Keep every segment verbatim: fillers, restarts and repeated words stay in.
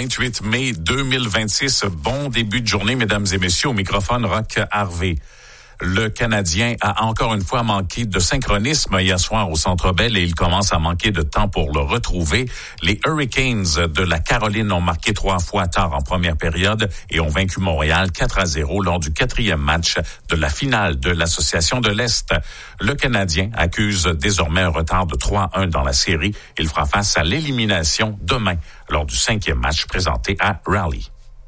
vingt-huit mai deux mille vingt-six. Bon début de journée, mesdames et messieurs. Au microphone, Roch Harvey. Le Canadien a encore une fois manqué de synchronisme hier soir au Centre Bell et il commence à manquer de temps pour le retrouver. Les Hurricanes de la Caroline ont marqué trois fois tard en première période et ont vaincu Montréal quatre à zéro lors du quatrième match de la finale de l'Association de l'Est. Le Canadien accuse désormais un retard de trois à un dans la série. Il fera face à l'élimination demain lors du cinquième match présenté à Raleigh.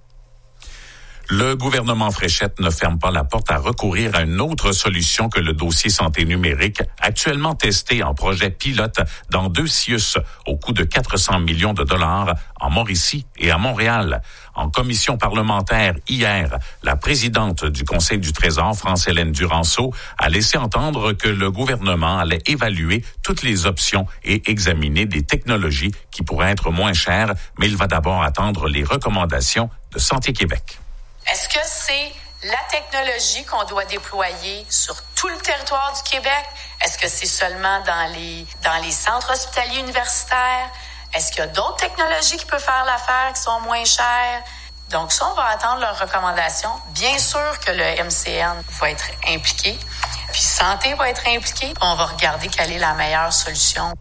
Le gouvernement Fréchette ne ferme pas la porte à recourir à une autre solution que le dossier santé numérique, actuellement testé en projet pilote dans deux C I U S au coût de quatre cents millions de dollars en Mauricie et à Montréal. En commission parlementaire hier, la présidente du Conseil du Trésor, France-Hélène Duranceau, a laissé entendre que le gouvernement allait évaluer toutes les options et examiner des technologies qui pourraient être moins chères, mais il va d'abord attendre les recommandations de Santé Québec. Est-ce que c'est la technologie qu'on doit déployer sur tout le territoire du Québec? Est-ce que c'est seulement dans les dans les centres hospitaliers universitaires? Est-ce qu'il y a d'autres technologies qui peuvent faire l'affaire, qui sont moins chères? Donc ça, on va attendre leurs recommandations. Bien sûr que le M C N va être impliqué, puis Santé va être impliqué. On va regarder quelle est la meilleure solution.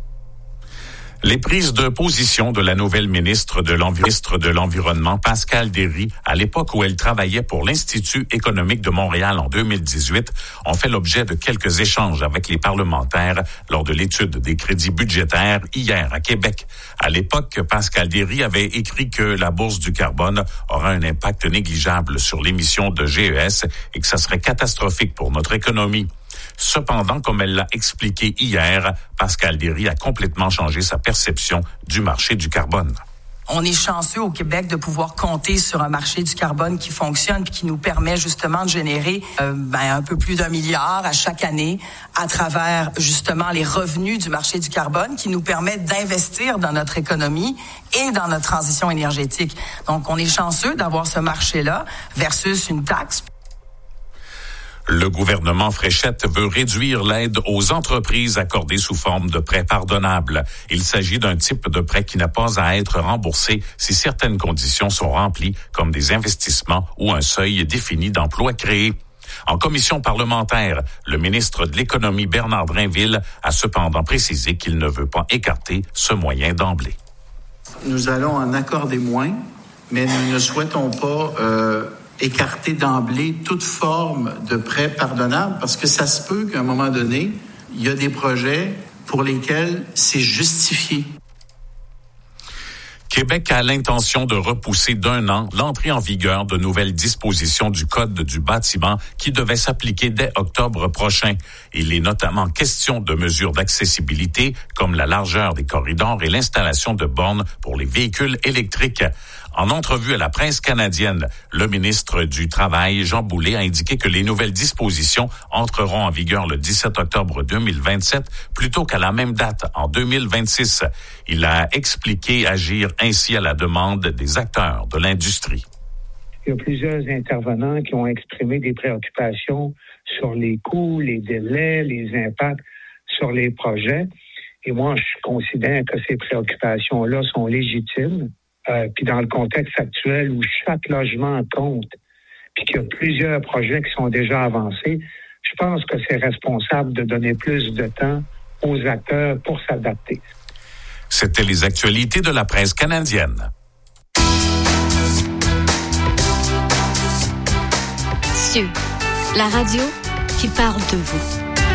Les prises de position de la nouvelle ministre de, l'envi- de l'Environnement, Pascale Derry, à l'époque où elle travaillait pour l'Institut économique de Montréal en deux mille dix-huit, ont fait l'objet de quelques échanges avec les parlementaires lors de l'étude des crédits budgétaires hier à Québec. À l'époque, Pascale Derry avait écrit que la bourse du carbone aura un impact négligeable sur l'émission de G E S et que ça serait catastrophique pour notre économie. Cependant, comme elle l'a expliqué hier, Pascale Derry a complètement changé sa perception du marché du carbone. On est chanceux au Québec de pouvoir compter sur un marché du carbone qui fonctionne puis qui nous permet justement de générer euh, ben, un peu plus d'un milliard à chaque année à travers justement les revenus du marché du carbone qui nous permettent d'investir dans notre économie et dans notre transition énergétique. Donc, on est chanceux d'avoir ce marché-là versus une taxe. Le gouvernement Fréchette veut réduire l'aide aux entreprises accordées sous forme de prêts pardonnables. Il s'agit d'un type de prêt qui n'a pas à être remboursé si certaines conditions sont remplies, comme des investissements ou un seuil défini d'emplois créés. En commission parlementaire, le ministre de l'Économie, Bernard Drainville, a cependant précisé qu'il ne veut pas écarter ce moyen d'emblée. Nous allons en accorder moins, mais nous ne souhaitons pas... Euh écarter d'emblée toute forme de prêt pardonnable parce que ça se peut qu'à un moment donné, il y a des projets pour lesquels c'est justifié. Québec a l'intention de repousser d'un an l'entrée en vigueur de nouvelles dispositions du Code du bâtiment qui devaient s'appliquer dès octobre prochain. Il est notamment question de mesures d'accessibilité comme la largeur des corridors et l'installation de bornes pour les véhicules électriques. En entrevue à la presse canadienne, le ministre du Travail, Jean Boulet, a indiqué que les nouvelles dispositions entreront en vigueur le dix-sept octobre deux mille vingt-sept plutôt qu'à la même date en deux mille vingt-six. Il a expliqué agir ainsi à la demande des acteurs de l'industrie. Il y a plusieurs intervenants qui ont exprimé des préoccupations sur les coûts, les délais, les impacts sur les projets. Et moi, je considère que ces préoccupations-là sont légitimes. Euh, puis dans le contexte actuel où chaque logement compte, puis qu'il y a plusieurs projets qui sont déjà avancés, je pense que c'est responsable de donner plus de temps aux acteurs pour s'adapter. C'était les actualités de la presse canadienne. Cieux, la radio qui parle de vous.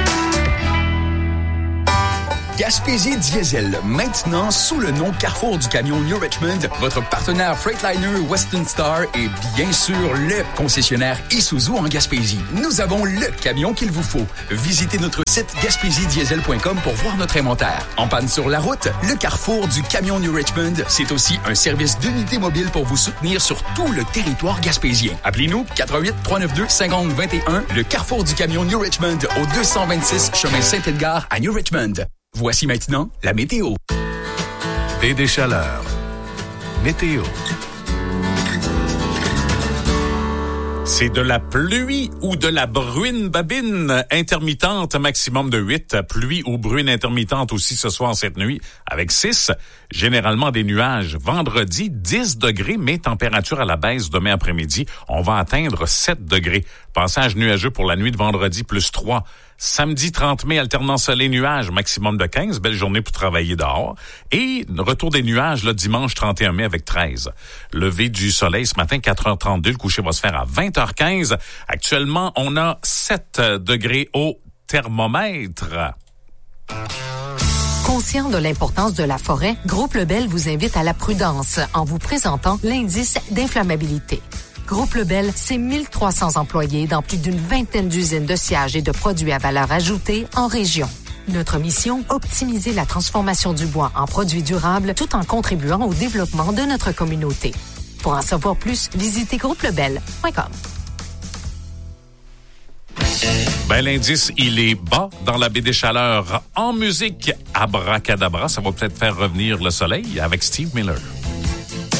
Gaspésie Diesel, maintenant sous le nom Carrefour du camion New Richmond, votre partenaire Freightliner Western Star et bien sûr le concessionnaire Isuzu en Gaspésie. Nous avons le camion qu'il vous faut. Visitez notre site gaspésie diesel point com pour voir notre inventaire. En panne sur la route, le Carrefour du camion New Richmond, c'est aussi un service d'unité mobile pour vous soutenir sur tout le territoire gaspésien. Appelez-nous quatre un huit, trois neuf deux, cinq zéro deux un, le Carrefour du camion New Richmond au deux cent vingt-six chemin Saint-Edgar à New Richmond. Voici maintenant la météo. Baie des Chaleurs. Météo. C'est de la pluie ou de la bruine babine intermittente, maximum de huit. Pluie ou bruine intermittente aussi ce soir, cette nuit, avec six. Généralement des nuages. Vendredi, dix degrés, mais température à la baisse demain après-midi. On va atteindre sept degrés. Passage nuageux pour la nuit de vendredi, plus trois. Samedi trente mai, alternant soleil-nuage, maximum de quinze. Belle journée pour travailler dehors. Et retour des nuages le dimanche trente et un mai avec treize. Lever du soleil ce matin, quatre heures trente-deux. Le coucher va se faire à vingt heures quinze. Actuellement, on a sept degrés au thermomètre. Conscient de l'importance de la forêt, Groupe Lebel vous invite à la prudence en vous présentant l'indice d'inflammabilité. Groupe Lebel, c'est mille trois cents employés dans plus d'une vingtaine d'usines de sciage et de produits à valeur ajoutée en région. Notre mission, optimiser la transformation du bois en produits durables tout en contribuant au développement de notre communauté. Pour en savoir plus, visitez groupe lebel point com. Ben, l'indice, il est bas dans la baie des Chaleurs. En musique, abracadabra, ça va peut-être faire revenir le soleil avec Steve Miller.